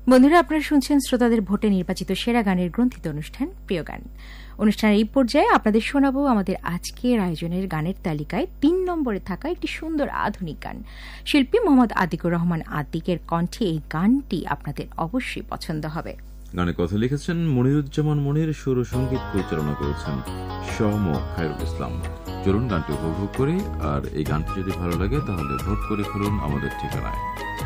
বন্ধুরা, আপনারা শুনছেন শ্রোতাদের ভোটে নির্বাচিত সেরা গানের গ্রন্থিত অনুষ্ঠান প্রিয় গান। অনুষ্ঠানের এই পর্যায়ে আপনাদের শোনাবো আমাদের আজকের আয়োজনের গানের তালিকায় ৩ নম্বরে থাকা একটি সুন্দর আধুনিক গান। শিল্পী মোহাম্মদ আতিকুর রহমান আতিকের কণ্ঠে এই গানটি আপনাদের অবশ্যই পছন্দ হবে। গানে কথা লিখেছেন মনিরুজ্জামান মনির, সুর ও সঙ্গীত পরিচালনা করেছেন সহম খায়রুল ইসলাম। চলুন গানটি উপভোগ করি। আর এই গানটি যদি ভালো লাগে তাহলে ভোট করে ফেলুন আমাদের ঠিকানায়।